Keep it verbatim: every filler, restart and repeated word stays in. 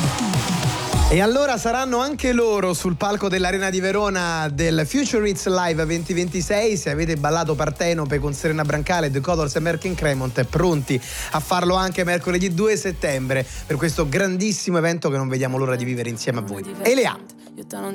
E allora saranno anche loro sul palco dell'Arena di Verona del Future Hits Live duemilaventisei. Se avete ballato Partenope con Serena Brancale, The Colors e Merkin Cremont, pronti a farlo anche mercoledì due settembre per questo grandissimo evento che non vediamo l'ora di vivere insieme a voi. Elea.